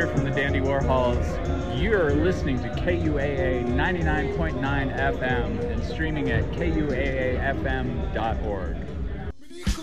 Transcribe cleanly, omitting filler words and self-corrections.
here from the Dandy Warhols. You're listening to KUAA 99.9 FM and streaming at kuaafm.org.